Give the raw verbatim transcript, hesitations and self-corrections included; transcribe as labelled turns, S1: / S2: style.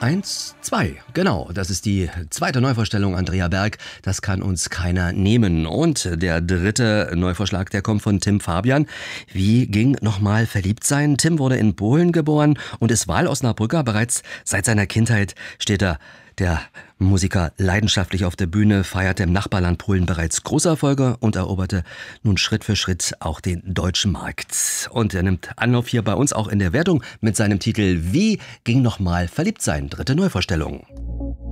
S1: Eins, zwei, genau. Das ist die zweite Neuvorstellung Andrea Berg. Das kann uns keiner nehmen. Und der dritte Neuvorschlag, der kommt von Tim Fabian. Wie ging nochmal verliebt sein? Tim wurde in Polen geboren und ist Wahlosnabrücker. Bereits seit seiner Kindheit steht er der Musiker leidenschaftlich auf der Bühne, feierte im Nachbarland Polen bereits große Erfolge und eroberte nun Schritt für Schritt auch den deutschen Markt. Und er nimmt Anlauf hier bei uns auch in der Wertung mit seinem Titel Wie ging nochmal verliebt sein? Dritte Neuvorstellung.